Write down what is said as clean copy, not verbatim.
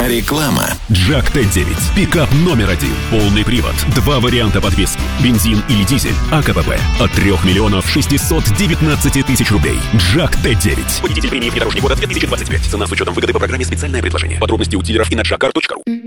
Реклама. Джак Т9. Пикап номер 1. Полный привод. 2 варианта подвески. Бензин или дизель. АКПП. От 3 миллионов 619 тысяч рублей. Джак Т9. Водитель премии «Внедорожник года» 2025. Цена с учетом выгоды по программе «Специальное предложение». Подробности у дилеров и на джакар.ру.